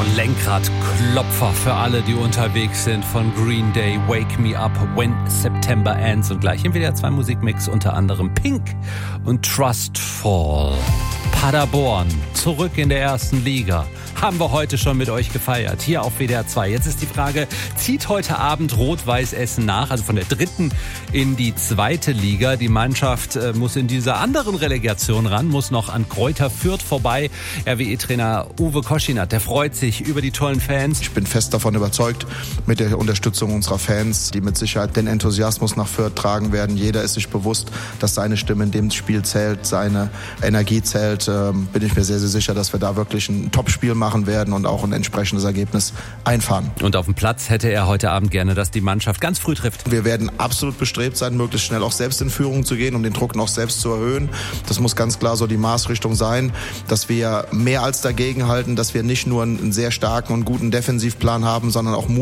und Lenkradklopfer für alle, die unterwegs sind, von Green Day, Wake Me Up When September Ends, und gleich im WDR 2 Musikmix unter anderem Pink und Trustfall. Paderborn, zurück in der ersten Liga. Haben wir heute schon mit euch gefeiert, hier auf WDR 2. Jetzt ist die Frage, zieht heute Abend Rot-Weiß Essen nach, also von der 3. in die 2. Liga. Die Mannschaft muss in dieser anderen Relegation ran, muss noch an Greuther Fürth vorbei. RWE-Trainer Uwe Koschinat, der freut sich über die tollen Fans. Ich bin fest davon überzeugt, mit der Unterstützung unserer Fans, die mit Sicherheit den Enthusiasmus nach Fürth tragen werden. Jeder ist sich bewusst, dass seine Stimme in dem Spiel zählt, seine Energie zählt. Bin ich mir sehr, sehr sicher, dass wir da wirklich ein Top-Spiel machen werden und auch ein entsprechendes Ergebnis einfahren. Und auf dem Platz hätte er heute Abend gerne, dass die Mannschaft ganz früh trifft. Wir werden absolut bestrebt sein, möglichst schnell auch selbst in Führung zu gehen, um den Druck noch selbst zu erhöhen. Das muss ganz klar so die Maßrichtung sein, dass wir mehr als dagegen halten, dass wir nicht nur einen sehr starken und guten Defensivplan haben, sondern auch Mut